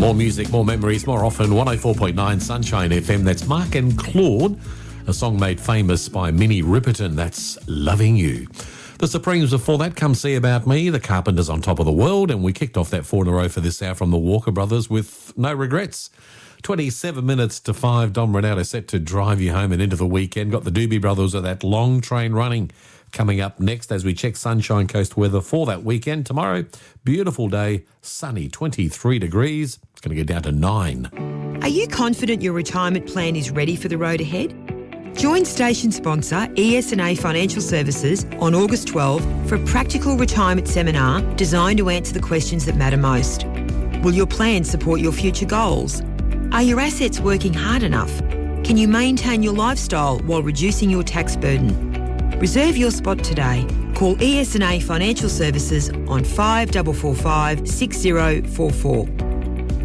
More music, more memories, more often. 104.9 Sunshine FM. That's Mark and Claude, a song made famous by Minnie Riperton. That's Loving You. The Supremes before that, Come See About Me. The Carpenters on Top of the World. And we kicked off that 4 in a row for this hour from the Walker Brothers with No Regrets. 27 minutes to 5. Dom Renato set to drive you home and into the weekend. Got the Doobie Brothers with that Long Train Running coming up next as we check Sunshine Coast weather for that weekend. Tomorrow, beautiful day, sunny, 23 degrees. It's going to go down to 9. Are you confident your retirement plan is ready for the road ahead? Join station sponsor ES&A Financial Services on August 12 for a practical retirement seminar designed to answer the questions that matter most. Will your plan support your future goals? Are your assets working hard enough? Can you maintain your lifestyle while reducing your tax burden? Reserve your spot today. Call ES&A Financial Services on 5445 6044.